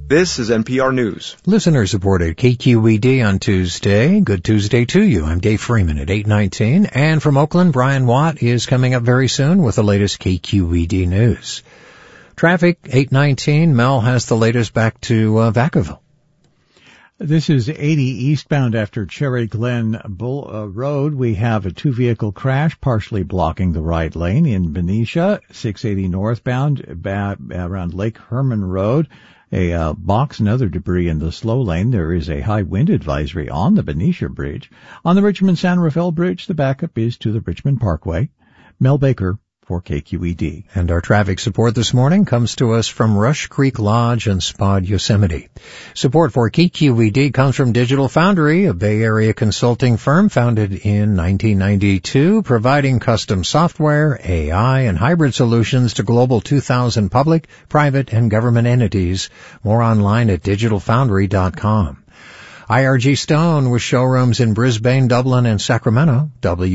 This is NPR News. Listener-supported KQED on Tuesday. Good Tuesday to you. I'm Dave Freeman at 8:19. And from Oakland, Brian Watt is coming up very soon with the latest KQED news. Traffic, 8:19. Mel has the latest back to Vacaville. This is 80 eastbound after Cherry Glen Road. We have a two-vehicle crash partially blocking the right lane in Benicia. 680 northbound around Lake Herman Road. A box and other debris in the slow lane. There is a high wind advisory on the Benicia Bridge. On the Richmond-San Rafael Bridge, the backup is to the Richmond Parkway. Mel Baker for KQED. And our traffic support this morning comes to us from Rush Creek Lodge and Spod Yosemite. Support for KQED comes from Digital Foundry, a Bay Area consulting firm founded in 1992, providing custom software, AI, and hybrid solutions to Global 2000 public, private, and government entities. More online at digitalfoundry.com. IRG Stone with showrooms in Brisbane, Dublin, and Sacramento.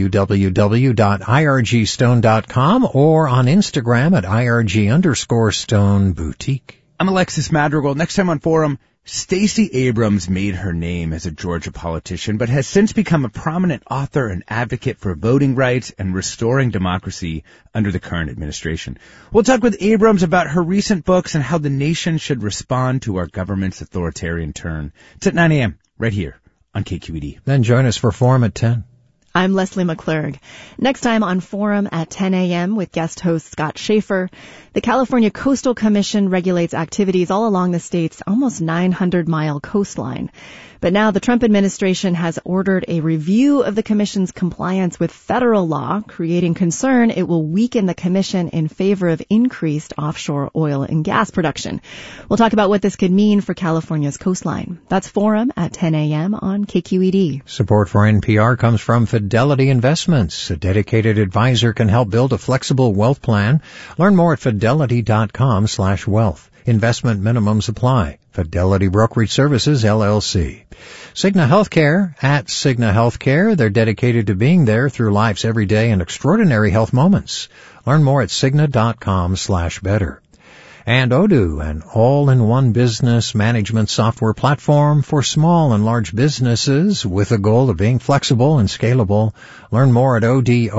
www.irgstone.com or on Instagram at IRG_Stone Boutique. I'm Alexis Madrigal. Next time on Forum, Stacey Abrams made her name as a Georgia politician, but has since become a prominent author and advocate for voting rights and restoring democracy under the current administration. We'll talk with Abrams about her recent books and how the nation should respond to our government's authoritarian turn. It's at 9 a.m. right here on KQED. Then join us for Forum at 10. I'm Leslie McClurg. Next time on Forum at 10 a.m. with guest host Scott Schaefer. The California Coastal Commission regulates activities all along the state's almost 900-mile coastline. But now the Trump administration has ordered a review of the commission's compliance with federal law, creating concern it will weaken the commission in favor of increased offshore oil and gas production. We'll talk about what this could mean for California's coastline. That's Forum at 10 a.m. on KQED. Support for NPR comes from Fidelity Investments. A dedicated advisor can help build a flexible wealth plan. Learn more at fidelity.com/wealth. Investment minimums apply. Fidelity Brokerage Services, LLC. Cigna Healthcare at Cigna Healthcare. They're dedicated to being there through life's everyday and extraordinary health moments. Learn more at Cigna.com/better. And Odoo, an all-in-one business management software platform for small and large businesses with a goal of being flexible and scalable. Learn more at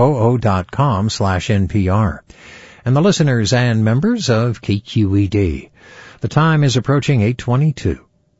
odoo.com/NPR. And the listeners and members of KQED. The time is approaching 8:22.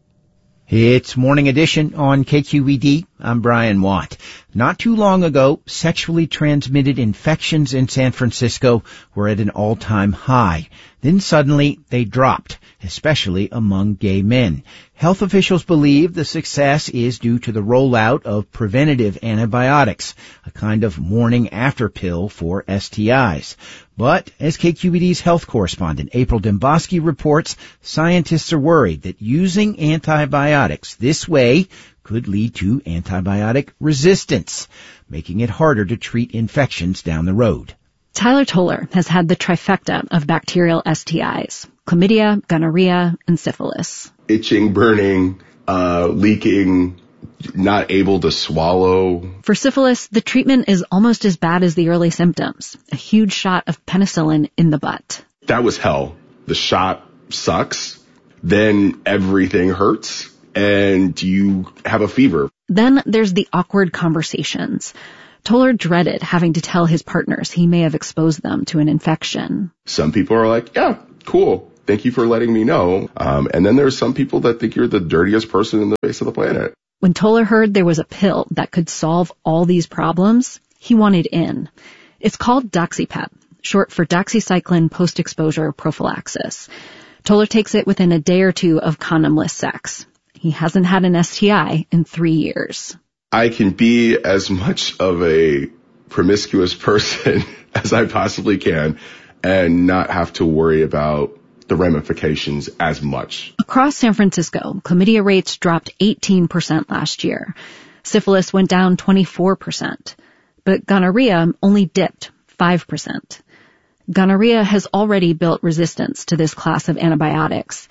It's Morning Edition on KQED. I'm Brian Watt. Not too long ago, sexually transmitted infections in San Francisco were at an all-time high. Then suddenly they dropped, especially among gay men. Health officials believe the success is due to the rollout of preventative antibiotics, a kind of morning-after pill for STIs. But, as KQED's health correspondent April Dembosky reports, scientists are worried that using antibiotics this way could lead to antibiotic resistance, making it harder to treat infections down the road. Tyler Toller has had the trifecta of bacterial STIs, chlamydia, gonorrhea, and syphilis. Itching, burning, leaking, not able to swallow. For syphilis, the treatment is almost as bad as the early symptoms, a huge shot of penicillin in the butt. That was hell. The shot sucks, then everything hurts, and you have a fever. Then there's the awkward conversations. Toller dreaded having to tell his partners he may have exposed them to an infection. Some people are like, yeah, cool. Thank you for letting me know. And then there's some people that think you're the dirtiest person in the face of the planet. When Toller heard there was a pill that could solve all these problems, he wanted in. It's called Doxypep, short for doxycycline post-exposure prophylaxis. Toller takes it within a day or two of condomless sex. He hasn't had an STI in 3 years. I can be as much of a promiscuous person as I possibly can and not have to worry about the ramifications as much. Across San Francisco, chlamydia rates dropped 18% last year. Syphilis went down 24%. But gonorrhea only dipped 5%. Gonorrhea has already built resistance to this class of antibiotics.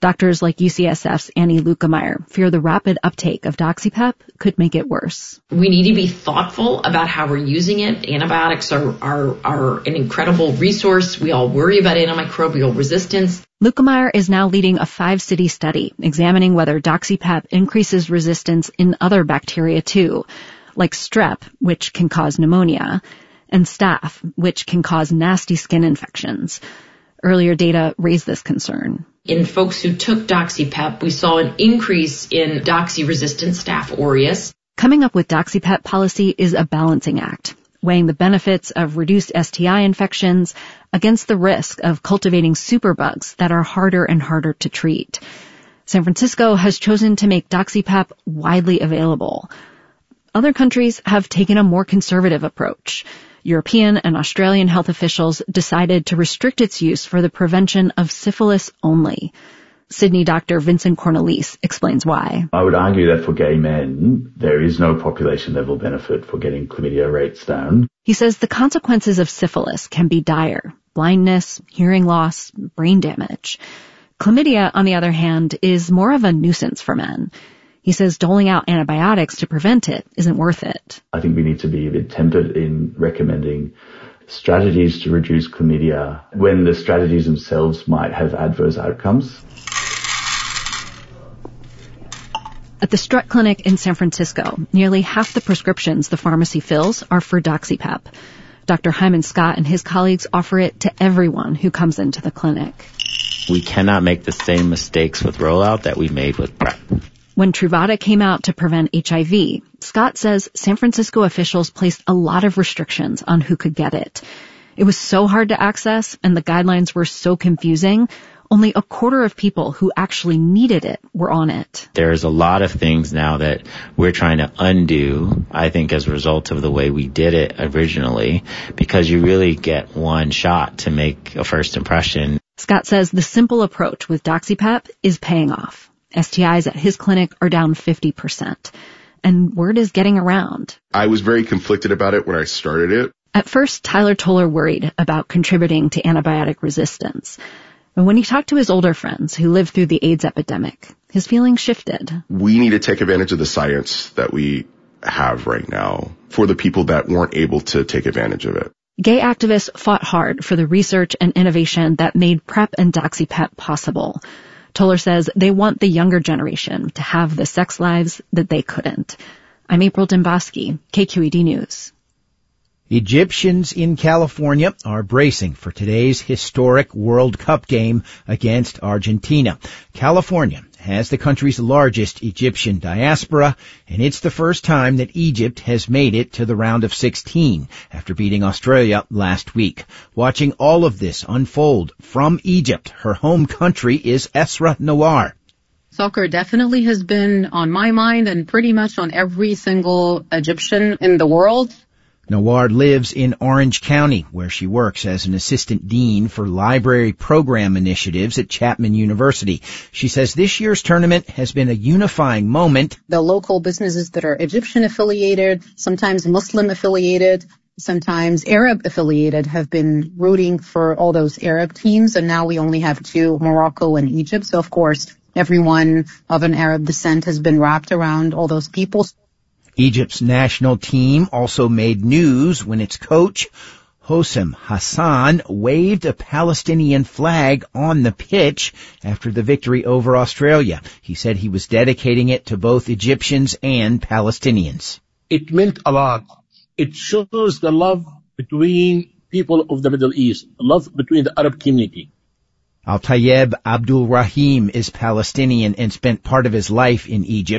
Doctors like UCSF's Annie Lukemeyer fear the rapid uptake of DoxyPep could make it worse. We need to be thoughtful about how we're using it. Antibiotics are an incredible resource. We all worry about antimicrobial resistance. Lukemeyer is now leading a 5-city study examining whether DoxyPep increases resistance in other bacteria too, like strep, which can cause pneumonia, and staph, which can cause nasty skin infections. Earlier data raised this concern. In folks who took DoxyPep, we saw an increase in doxy-resistant Staph aureus. Coming up with DoxyPep policy is a balancing act, weighing the benefits of reduced STI infections against the risk of cultivating superbugs that are harder and harder to treat. San Francisco has chosen to make DoxyPep widely available. Other countries have taken a more conservative approach. European and Australian health officials decided to restrict its use for the prevention of syphilis only. Sydney Dr. Vincent Cornelise explains why. I would argue that for gay men, there is no population-level benefit for getting chlamydia rates down. He says the consequences of syphilis can be dire: blindness, hearing loss, brain damage. Chlamydia, on the other hand, is more of a nuisance for men. He says doling out antibiotics to prevent it isn't worth it. I think we need to be a bit tempered in recommending strategies to reduce chlamydia when the strategies themselves might have adverse outcomes. At the Strutt Clinic in San Francisco, nearly half the prescriptions the pharmacy fills are for DoxyPep. Dr. Hyman Scott and his colleagues offer it to everyone who comes into the clinic. We cannot make the same mistakes with rollout that we made with PrEP. When Truvada came out to prevent HIV, Scott says San Francisco officials placed a lot of restrictions on who could get it. It was so hard to access and the guidelines were so confusing, only a quarter of people who actually needed it were on it. There's a lot of things now that we're trying to undo, I think, as a result of the way we did it originally, because you really get one shot to make a first impression. Scott says the simple approach with DoxyPep is paying off. STIs at his clinic are down 50%. And word is getting around. I was very conflicted about it when I started it. At first, Tyler Toller worried about contributing to antibiotic resistance. But when he talked to his older friends who lived through the AIDS epidemic, his feelings shifted. We need to take advantage of the science that we have right now for the people that weren't able to take advantage of it. Gay activists fought hard for the research and innovation that made PrEP and DoxyPep possible. Toller says they want the younger generation to have the sex lives that they couldn't. I'm April Dembosky, KQED News. Egyptians in California are bracing for today's historic World Cup game against Argentina. California has the country's largest Egyptian diaspora, and it's the first time that Egypt has made it to the round of 16 after beating Australia last week. Watching all of this unfold from Egypt, her home country, is Esra Nawar. Soccer definitely has been on my mind and pretty much on every single Egyptian in the world. Nawar lives in Orange County, where she works as an assistant dean for library program initiatives at Chapman University. She says this year's tournament has been a unifying moment. The local businesses that are Egyptian affiliated, sometimes Muslim affiliated, sometimes Arab affiliated, have been rooting for all those Arab teams. And now we only have two, Morocco and Egypt. So, of course, everyone of an Arab descent has been wrapped around all those people. Egypt's national team also made news when its coach, Hossam Hassan, waved a Palestinian flag on the pitch after the victory over Australia. He said he was dedicating it to both Egyptians and Palestinians. It meant a lot. It shows the love between people of the Middle East, love between the Arab community. Al-Tayyeb Abdul Rahim is Palestinian and spent part of his life in Egypt.